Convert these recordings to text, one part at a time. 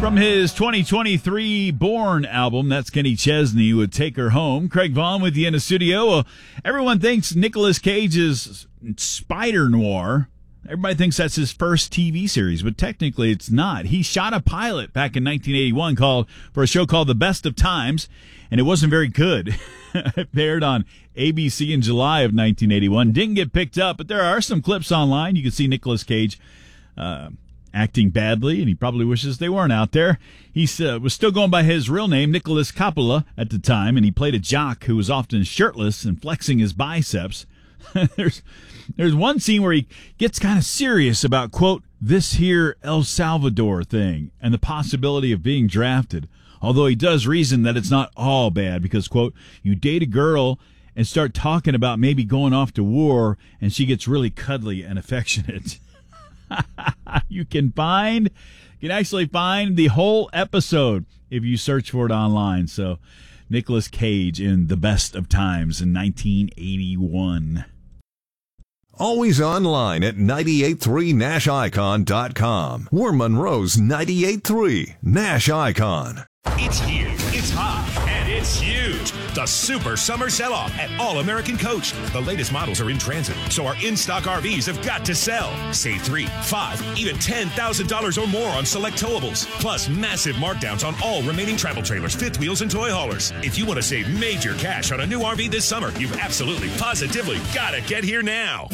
From his 2023 Born album, that's Kenny Chesney with Take Her Home. Craig Vaughn with you in the studio. Well, everyone thinks Nicolas Cage is Spider Noir. Everybody thinks that's his first TV series, but technically it's not. He shot a pilot back in 1981 for a show called The Best of Times, and it wasn't very good. It aired on ABC in July of 1981. Didn't get picked up, but there are some clips online. You can see Nicolas Cage acting badly, and he probably wishes they weren't out there. He was still going by his real name, Nicholas Coppola, at the time, and he played a jock who was often shirtless and flexing his biceps. There's one scene where he gets kind of serious about, quote, this here El Salvador thing and the possibility of being drafted, although he does reason that it's not all bad because, quote, you date a girl and start talking about maybe going off to war, and she gets really cuddly and affectionate. You can actually find the whole episode if you search for it online. So, Nicolas Cage in The Best of Times in 1981. Always online at 983nashicon.com. We're Monroe's 98.3 Nash Icon. It's here, it's hot, and it's huge. The Super Summer Sell-Off at All American Coach. The latest models are in transit, so our in-stock RVs have got to sell. Save $3, $5, even $10,000 or more on select towables. Plus massive markdowns on all remaining travel trailers, fifth wheels, and toy haulers. If you want to save major cash on a new RV this summer, you've absolutely, positively got to get here now.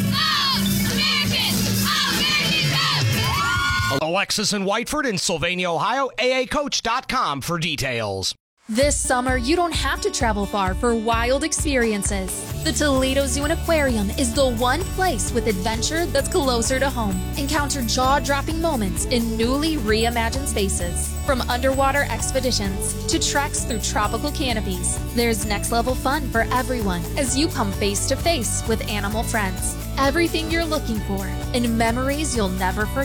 Alexis in Whiteford in Sylvania, Ohio, aacoach.com for details. This summer, you don't have to travel far for wild experiences. The Toledo Zoo and Aquarium is the one place with adventure that's closer to home. Encounter jaw-dropping moments in newly reimagined spaces. From underwater expeditions to treks through tropical canopies, there's next-level fun for everyone as you come face-to-face with animal friends. Everything you're looking for and memories you'll never forget.